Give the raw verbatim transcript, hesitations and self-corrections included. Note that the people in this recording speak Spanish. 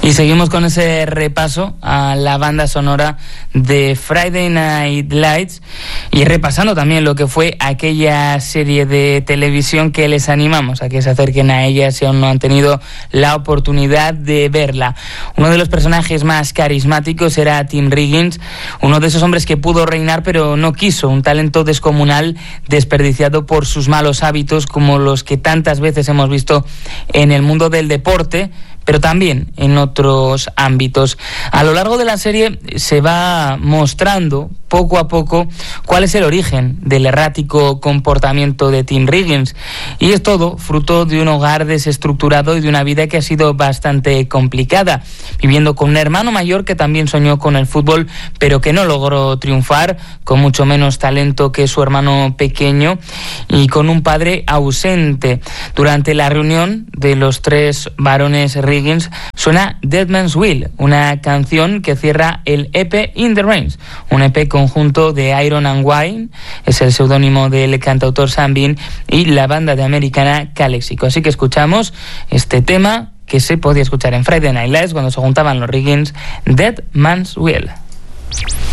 Y seguimos con ese repaso a la banda sonora de Friday Night Lights y repasando también lo que fue aquella serie de televisión que les animamos a que se acerquen a ella si aún no han tenido la oportunidad de verla. Uno de los personajes más carismáticos era Tim Riggins, uno de esos hombres que pudo reinar pero no quiso, un talento descomunal desperdiciado por sus malos hábitos como los que tantas veces hemos visto en el mundo del deporte, pero también en otros ámbitos. A lo largo de la serie se va mostrando poco a poco cuál es el origen del errático comportamiento de Tim Riggins, y es todo fruto de un hogar desestructurado y de una vida que ha sido bastante complicada, viviendo con un hermano mayor que también soñó con el fútbol pero que no logró triunfar, con mucho menos talento que su hermano pequeño y con un padre ausente. Durante la reunión de los tres varones Riggins suena Dead Man's Will, una canción que cierra el E P In The Rains, un E P conjunto de Iron and Wine, es el seudónimo del cantautor Sam Bean, y la banda de americana Calexico. Así que escuchamos este tema que se podía escuchar en Friday Night Lights cuando se juntaban los Riggins, Dead Man's Will.